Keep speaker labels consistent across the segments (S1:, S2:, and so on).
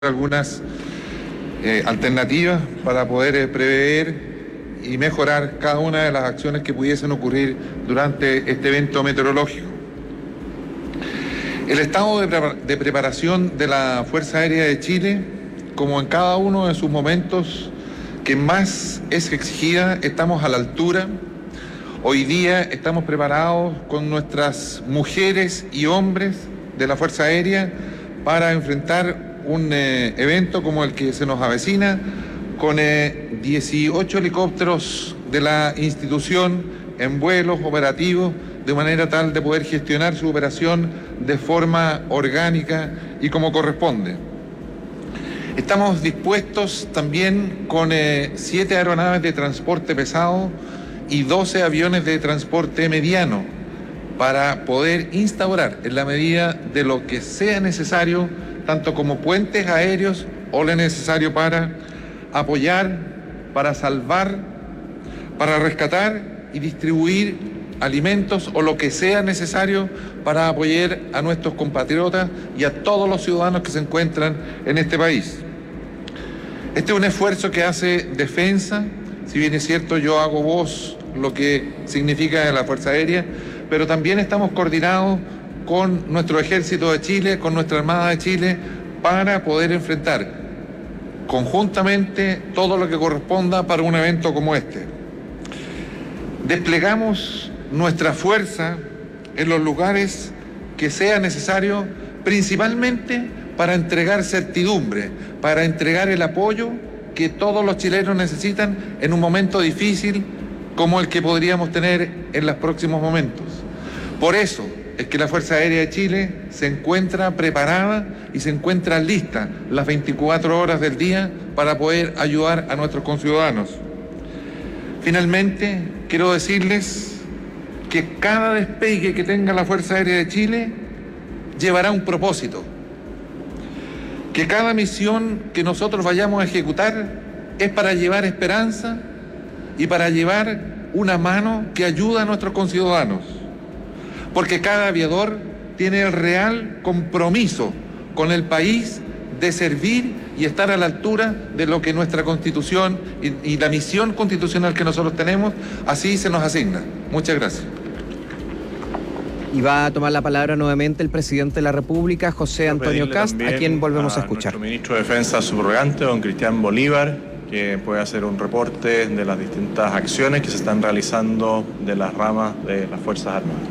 S1: algunas alternativas para poder prever y mejorar cada una de las acciones que pudiesen ocurrir durante este evento meteorológico. El estado de preparación de la Fuerza Aérea de Chile, como en cada uno de sus momentos que más es exigida, estamos a la altura. Hoy día estamos preparados con nuestras mujeres y hombres de la Fuerza Aérea para enfrentar un evento como el que se nos avecina, con 18 helicópteros de la institución en vuelos operativos, de manera tal de poder gestionar su operación de forma orgánica y como corresponde. Estamos dispuestos también con 7 aeronaves de transporte pesado y 12 aviones de transporte mediano para poder instaurar, en la medida de lo que sea necesario, tanto como puentes aéreos o lo necesario para apoyar, para salvar, para rescatar y distribuir alimentos o lo que sea necesario para apoyar a nuestros compatriotas y a todos los ciudadanos que se encuentran en este país. Este es un esfuerzo que hace defensa, si bien es cierto yo hago voz lo que significa la Fuerza Aérea, pero también estamos coordinados con nuestro Ejército de Chile, con nuestra Armada de Chile, para poder enfrentar conjuntamente todo lo que corresponda para un evento como este. Desplegamos nuestra fuerza en los lugares que sea necesario, principalmente para entregar certidumbre, para entregar el apoyo que todos los chilenos necesitan en un momento difícil como el que podríamos tener en los próximos momentos. Por eso es que la Fuerza Aérea de Chile se encuentra preparada y se encuentra lista las 24 horas del día para poder ayudar a nuestros conciudadanos. Finalmente, quiero decirles que cada despegue que tenga la Fuerza Aérea de Chile llevará un propósito. Que cada misión que nosotros vayamos a ejecutar es para llevar esperanza y para llevar una mano que ayuda a nuestros conciudadanos. Porque cada aviador tiene el real compromiso con el país de servir y estar a la altura de lo que nuestra Constitución y la misión constitucional que nosotros tenemos, así se nos asigna. Muchas gracias.
S2: Y va a tomar la palabra nuevamente el presidente de la República, José Antonio Kast, a quien volvemos a escuchar.
S3: Nuestro ministro de Defensa subrogante, don Cristian Bolívar, que puede hacer un reporte de las distintas acciones que se están realizando de las ramas de las Fuerzas Armadas.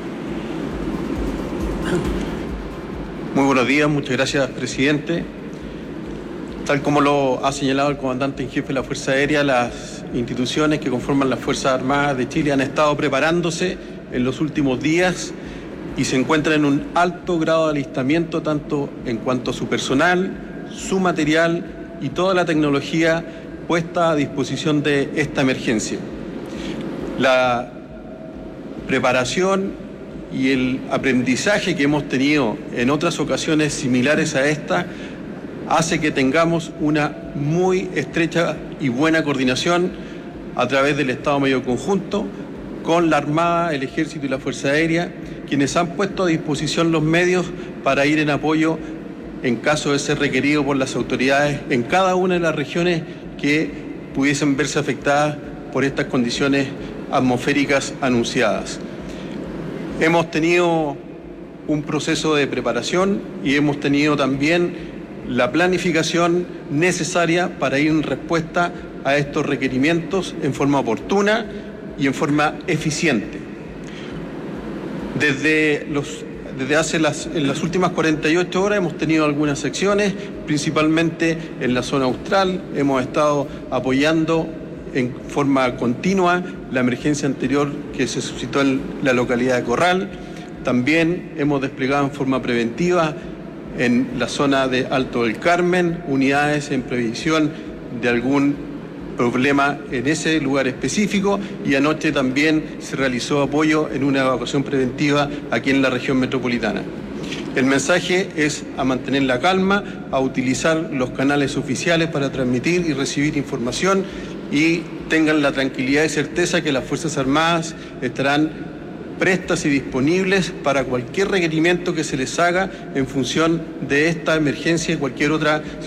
S4: Muy buenos días, muchas gracias, presidente. Tal como lo ha señalado el comandante en jefe de la Fuerza Aérea, las instituciones que conforman las Fuerzas Armadas de Chile han estado preparándose en los últimos días y se encuentran en un alto grado de alistamiento, tanto en cuanto a su personal, su material y toda la tecnología puesta a disposición de esta emergencia. La preparación y el aprendizaje que hemos tenido en otras ocasiones similares a esta hace que tengamos una muy estrecha y buena coordinación a través del Estado Mayor Conjunto con la Armada, el Ejército y la Fuerza Aérea, quienes han puesto a disposición los medios para ir en apoyo en caso de ser requerido por las autoridades en cada una de las regiones que pudiesen verse afectadas por estas condiciones atmosféricas anunciadas. Hemos tenido un proceso de preparación y hemos tenido también la planificación necesaria para ir en respuesta a estos requerimientos en forma oportuna y en forma eficiente. En las últimas 48 horas hemos tenido algunas acciones, principalmente en la zona austral. Hemos estado apoyando en forma continua la emergencia anterior que se suscitó en la localidad de Corral. También hemos desplegado en forma preventiva en la zona de Alto del Carmen unidades en previsión de algún problema en ese lugar específico, y anoche también se realizó apoyo en una evacuación preventiva aquí en la región metropolitana. El mensaje es a mantener la calma, a utilizar los canales oficiales para transmitir y recibir información, y tengan la tranquilidad y certeza que las Fuerzas Armadas estarán prestas y disponibles para cualquier requerimiento que se les haga en función de esta emergencia y cualquier otra